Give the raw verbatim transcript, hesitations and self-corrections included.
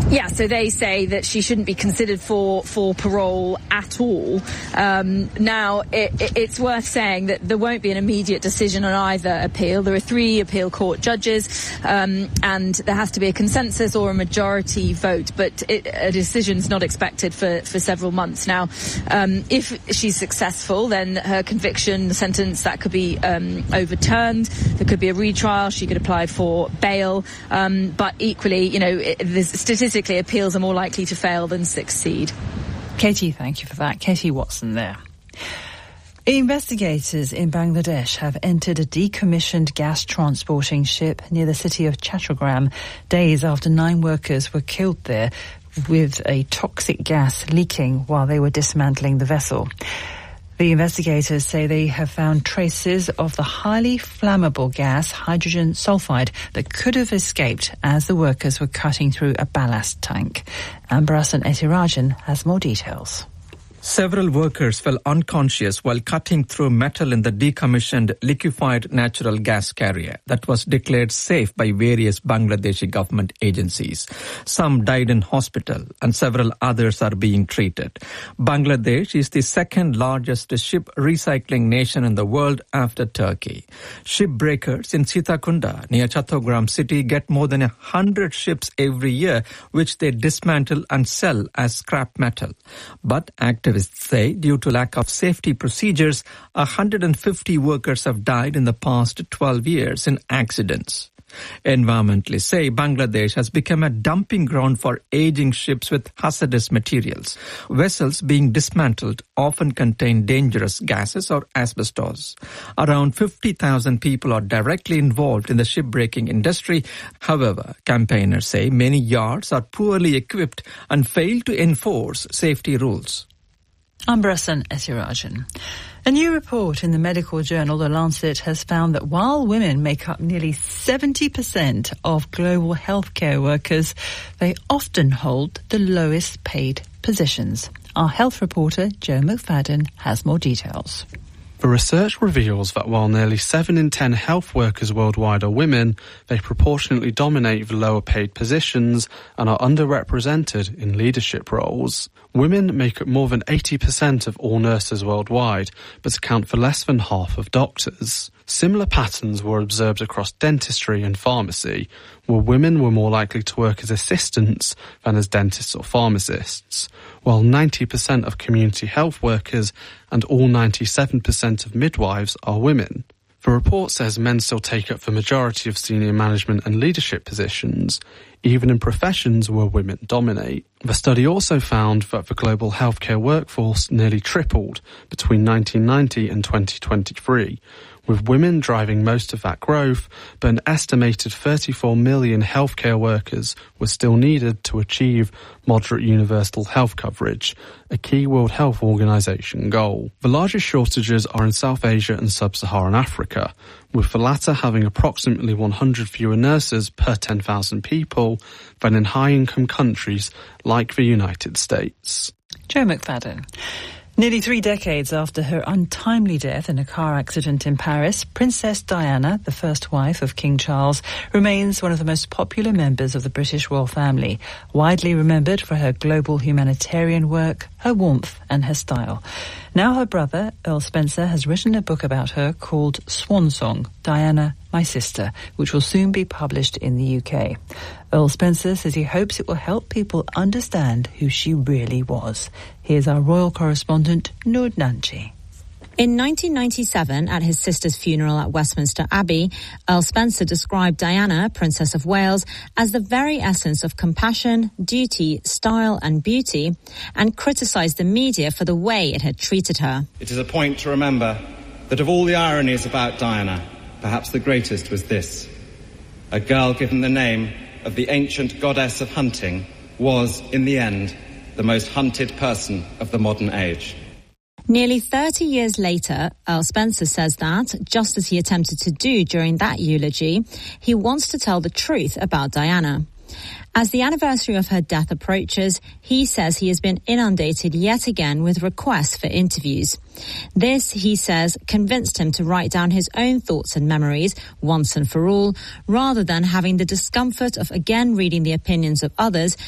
Yeah, so they say that she shouldn't be considered for, for parole at all. Um, now, it, it, it's worth saying that there won't be an immediate decision on either appeal. There are three appeal court judges, um, and there has to be a consensus or a majority vote, but it, a decision's not expected for, for several months. Now, um, if she's successful, then her conviction, the sentence, that could be um, overturned. There could be a retrial. She could apply for bail. Um, but equally, you know, it, there's statistics appeals are more likely to fail than succeed. Katie, thank you for that. Katie Watson there. Investigators in Bangladesh have entered a decommissioned gas transporting ship near the city of Chattogram days after nine workers were killed there with a toxic gas leaking while they were dismantling the vessel. The investigators say they have found traces of the highly flammable gas, hydrogen sulfide, that could have escaped as the workers were cutting through a ballast tank. Ambarasan Etirajan has more details. Several workers fell unconscious while cutting through metal in the decommissioned liquefied natural gas carrier that was declared safe by various Bangladeshi government agencies. Some died in hospital and several others are being treated. Bangladesh is the second largest ship recycling nation in the world after Turkey. Shipbreakers in Sitakunda near Chattogram city get more than a hundred ships every year which they dismantle and sell as scrap metal. But activists say due to lack of safety procedures, one hundred fifty workers have died in the past twelve years in accidents. Environmentalists say Bangladesh has become a dumping ground for aging ships with hazardous materials. Vessels being dismantled often contain dangerous gases or asbestos. Around fifty thousand people are directly involved in the shipbreaking industry. However, campaigners say many yards are poorly equipped and fail to enforce safety rules. Ambarasan Etirajan. A new report in the medical journal The Lancet has found that while women make up nearly seventy percent of global healthcare workers, they often hold the lowest paid positions. Our health reporter, Joe McFadden, has more details. The research reveals that while nearly seven in ten health workers worldwide are women, they proportionately dominate the lower paid positions and are underrepresented in leadership roles. Women make up more than eighty percent of all nurses worldwide, but account for less than half of doctors. Similar patterns were observed across dentistry and pharmacy, where women were more likely to work as assistants than as dentists or pharmacists, while ninety percent of community health workers and all ninety-seven percent of midwives are women. The report says men still take up the majority of senior management and leadership positions, even in professions where women dominate. The study also found that the global healthcare workforce nearly tripled between nineteen ninety and twenty twenty-three, with women driving most of that growth, but an estimated thirty-four million healthcare workers were still needed to achieve moderate universal health coverage, a key World Health Organization goal. The largest shortages are in South Asia and Sub-Saharan Africa, with the latter having approximately one hundred fewer nurses per ten thousand people than in high-income countries like the United States. Joe McFadden. Nearly three decades after her untimely death in a car accident in Paris, Princess Diana, the first wife of King Charles, remains one of the most popular members of the British royal family, widely remembered for her global humanitarian work, her warmth and her style. Now her brother, Earl Spencer, has written a book about her called Swan Song, Diana, My Sister, which will soon be published in the U K. Earl Spencer says he hopes it will help people understand who she really was. Here's our royal correspondent, Noor Nanchi. In nineteen ninety-seven, at his sister's funeral at Westminster Abbey, Earl Spencer described Diana, Princess of Wales, as the very essence of compassion, duty, style and beauty, and criticised the media for the way it had treated her. It is a point to remember that of all the ironies about Diana, perhaps the greatest was this. A girl given the name of the ancient goddess of hunting was, in the end, the most hunted person of the modern age. Nearly thirty years later, Earl Spencer says that, just as he attempted to do during that eulogy, he wants to tell the truth about Diana. As the anniversary of her death approaches, he says he has been inundated yet again with requests for interviews. This, he says, convinced him to write down his own thoughts and memories once and for all, rather than having the discomfort of again reading the opinions of others